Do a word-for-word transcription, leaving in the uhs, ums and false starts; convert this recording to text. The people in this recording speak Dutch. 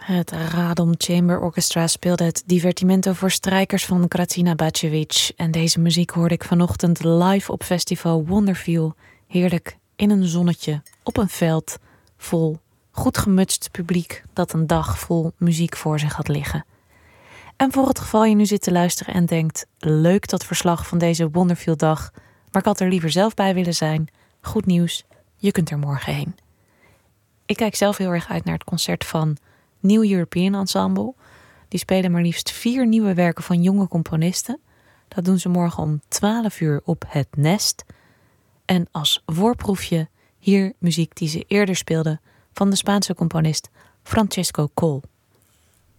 Het Radom Chamber Orchestra speelde het divertimento voor strijkers van Kratina Bacevic. En deze muziek hoorde ik vanochtend live op festival Wonderfeel. Heerlijk in een zonnetje, op een veld, vol goed gemutst publiek dat een dag vol muziek voor zich had liggen. En voor het geval je nu zit te luisteren en denkt, leuk dat verslag van deze Wonderfeel dag, maar ik had er liever zelf bij willen zijn. Goed nieuws, je kunt er morgen heen. Ik kijk zelf heel erg uit naar het concert van New European Ensemble. Die spelen maar liefst vier nieuwe werken van jonge componisten. Dat doen ze morgen om twaalf uur op het Nest. En als voorproefje hier muziek die ze eerder speelden van de Spaanse componist Francesco Coll.